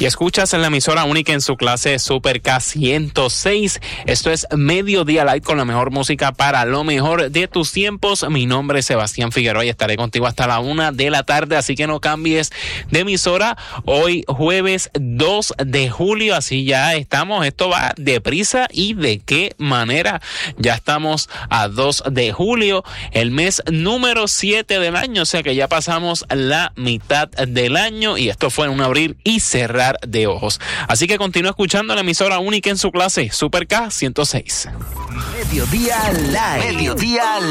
Y escuchas en la emisora única en su clase Super K 106. Esto es Mediodía Live con la mejor música para lo mejor de tus tiempos. Mi nombre es Sebastián Figueroa y estaré contigo hasta la 1:00 p.m, así que no cambies de emisora. Hoy jueves 2 de julio, así ya estamos. Esto va deprisa y de qué manera. Ya estamos a 2 de julio, el mes número 7 del año, o sea que ya pasamos la mitad del año y esto fue en un abrir y cerrar de ojos. Así que continúa escuchando la emisora única en su clase, Super K 106. Mediodía Live. Mediodía